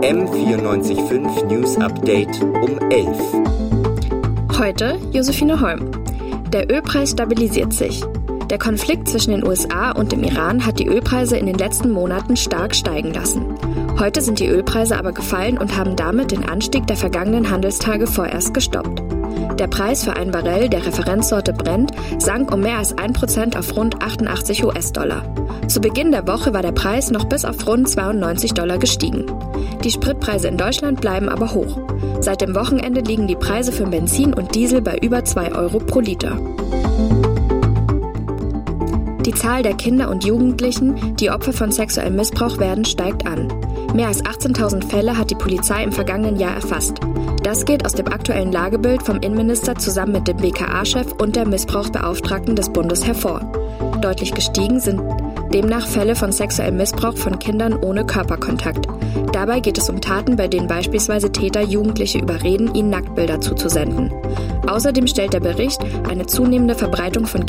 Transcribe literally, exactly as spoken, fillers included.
M vierundneunzig Komma fünf News Update um elf. Heute Josephine Holm. Der Ölpreis stabilisiert sich. Der Konflikt zwischen den U S A und dem Iran hat die Ölpreise in den letzten Monaten stark steigen lassen. Heute sind die Ölpreise aber gefallen und haben damit den Anstieg der vergangenen Handelstage vorerst gestoppt. Der Preis für ein Barrel der Referenzsorte Brent sank um mehr als ein Prozent auf rund achtundachtzig US-Dollar. Zu Beginn der Woche war der Preis noch bis auf rund zweiundneunzig Dollar gestiegen. Die Spritpreise in Deutschland bleiben aber hoch. Seit dem Wochenende liegen die Preise für Benzin und Diesel bei über zwei Euro pro Liter. Die Zahl der Kinder und Jugendlichen, die Opfer von sexuellem Missbrauch werden, steigt an. Mehr als achtzehntausend Fälle hat die Polizei im vergangenen Jahr erfasst. Das geht aus dem aktuellen Lagebild vom Innenminister zusammen mit dem B K A-Chef und der Missbrauchsbeauftragten des Bundes hervor. Deutlich gestiegen sind demnach Fälle von sexuellem Missbrauch von Kindern ohne Körperkontakt. Dabei geht es um Taten, bei denen beispielsweise Täter Jugendliche überreden, ihnen Nacktbilder zuzusenden. Außerdem stellt der Bericht eine zunehmende Verbreitung von